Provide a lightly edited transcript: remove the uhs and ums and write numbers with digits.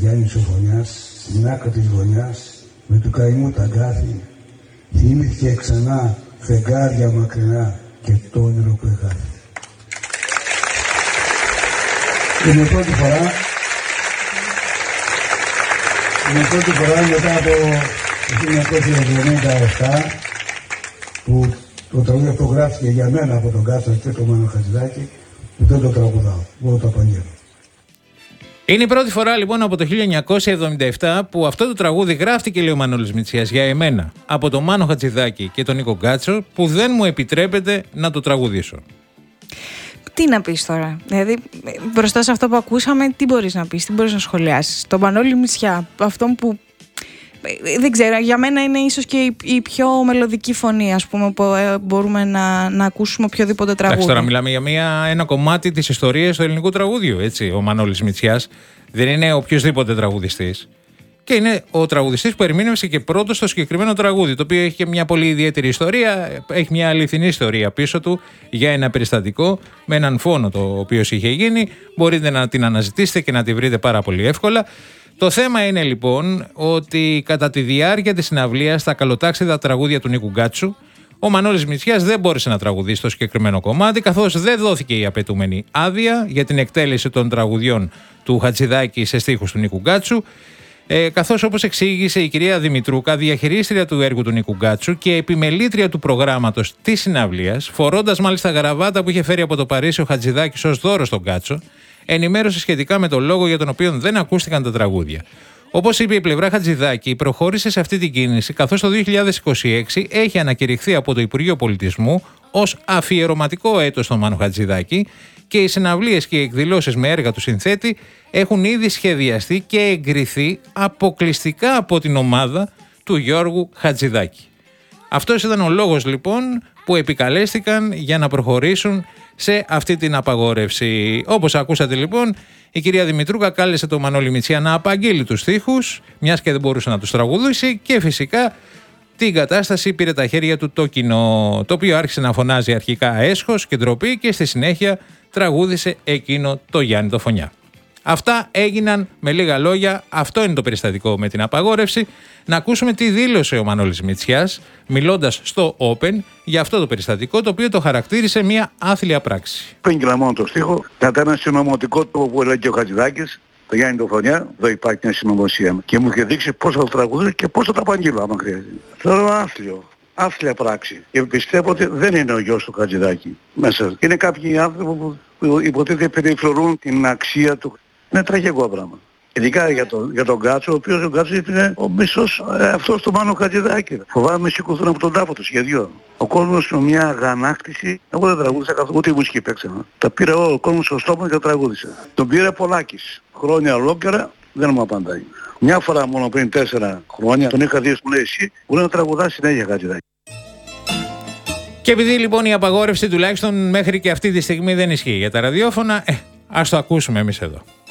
Γιάννη Σοφωνιάς, στην άκρη της γωνιάς, με του καημού τα αγκάθη, θυμήθηκε ξανά φεγγάρια μακρινά και το όνειρο που εγάθη. Είναι πρώτη φορά μετά από το 1977 που το τραγούδι αυτό γράφτηκε για μένα από τον Κάτσο και τον Μάνο Χατζηδάκη, που δεν το τραγουδάω, εγώ το απαγγέλω. Είναι η πρώτη φορά λοιπόν από το 1977 που αυτό το τραγούδι γράφτηκε, λέει ο Μανώλης Μητσιάς, για εμένα από τον Μάνο Χατζηδάκη και τον Νίκο Γκάτσο, που δεν μου επιτρέπεται να το τραγουδήσω. Τι να πεις τώρα, δηλαδή μπροστά σε αυτό που ακούσαμε, τι μπορείς να πεις, τι μπορείς να σχολιάσεις? Τον Μανώλη Μητσιά, αυτόν που δεν ξέρω, για μένα είναι ίσως και η πιο μελωδική φωνή, ας πούμε, που μπορούμε να ακούσουμε οποιοδήποτε τραγούδι. Εντάξει, τώρα μιλάμε για ένα κομμάτι της ιστορίας του ελληνικού τραγούδιου, έτσι. Ο Μανώλης Μητσιάς δεν είναι οποιοδήποτε τραγουδιστής. Και είναι ο τραγουδιστής που ερμήνευσε και πρώτος στο συγκεκριμένο τραγούδι, το οποίο έχει και μια πολύ ιδιαίτερη ιστορία, έχει μια αληθινή ιστορία πίσω του για ένα περιστατικό με έναν φόνο το οποίο είχε γίνει. Μπορείτε να την αναζητήσετε και να τη βρείτε πάρα πολύ εύκολα. Το θέμα είναι λοιπόν ότι κατά τη διάρκεια της συναυλίας στα καλοτάξιδα τραγούδια του Νίκου Γκάτσου, ο Μανώλης Μητσιάς δεν μπόρεσε να τραγουδήσει το συγκεκριμένο κομμάτι, καθώς δεν δόθηκε η απαιτούμενη άδεια για την εκτέλεση των τραγουδιών του Χατζηδάκη σε στίχους του Νίκου Γκάτσου. Καθώς, όπως εξήγησε η κυρία Δημητρούκα, διαχειρίστρια του έργου του Νίκου Γκάτσου και επιμελήτρια του προγράμματος της συναυλίας, φορώντας μάλιστα γραβάτα που είχε φέρει από το Παρίσι ο Χατζηδάκης ως δώρο στον Γκάτσο, ενημέρωσε σχετικά με τον λόγο για τον οποίο δεν ακούστηκαν τα τραγούδια. Όπως είπε η πλευρά Χατζηδάκη, προχώρησε σε αυτή την κίνηση, καθώς το 2026 έχει ανακηρυχθεί από το Υπουργείο Πολιτισμού ως αφιερωματικό έτος στον Μάνο Χατζηδάκη και οι συναυλίες και οι εκδηλώσεις με έργα του συνθέτη έχουν ήδη σχεδιαστεί και εγκριθεί αποκλειστικά από την ομάδα του Γιώργου Χατζηδάκη. Αυτός ήταν ο λόγος λοιπόν που επικαλέστηκαν για να προχωρήσουν σε αυτή την απαγόρευση. Όπως ακούσατε λοιπόν, η κυρία Δημητρούκα κάλεσε τον Μανώλη Μητσιά να απαγγείλει τους στίχους, μιας και δεν μπορούσε να τους τραγουδήσει, και φυσικά την κατάσταση πήρε τα χέρια του το κοινό, το οποίο άρχισε να φωνάζει αρχικά έσχος και ντροπή και στη συνέχεια τραγούδισε εκείνο το Γιάννη το Φωνιά. Αυτά έγιναν με λίγα λόγια, αυτό είναι το περιστατικό με την απαγόρευση. Να ακούσουμε τι δήλωσε ο Μανώλης Μητσιάς μιλώντας στο Open για αυτό το περιστατικό, το οποίο το χαρακτήρισε μια άθλια πράξη. Πριν μόνο το στίχο, κατά ένα συνωμοτικό τρόπο που έλεγε και ο Χατζηδάκης, το Γιάννη το Φωνιά, εδώ υπάρχει μια συνωμοσία και μου είχε δείξει πώς θα το τραγουδήσω και πώς θα το απαγγείλω άμα χρειάζεται. Θεωρώ άθλιο. Άθλια πράξη. Και πιστεύω ότι δεν είναι ο γιος του Χατζηδάκη μέσα. Είναι κάποιοι άνθρωποι που υποτίθεται περιφρονούν την αξία του. Είναι τραγικό πράγμα. Ειδικά για τον Γκάτσο, ο οποίος ο Γκάτσο είναι ο μισός αυτός του Μάνου Χατζηδάκη. Φοβάμαι σηκωθούν από τον τάφο του σχεδιό. Ο κόσμος με μια αγανάκτηση, εγώ δεν τραγούδισα καθόλου, ούτε η μουσική παίξαμε. Τα πήρα ο κόσμος στο στόμα και τα τραγούδισα. Τον πήρε Πολάκης. Χρόνια ολόκληρα δεν μου απαντάει. Μια φορά μόνο πριν 4 χρόνια τον είχα δει, μου λέει εσύ, μπορεί να τραγουδάς συνέχεια Χατζηδάκη. Και επειδή λοιπόν η απαγόρευση τουλάχιστον μέχρι και αυτή τη στιγμή δεν ισχύει για τα ραδιόφωνα, ας το ακούσουμε εμείς εδώ.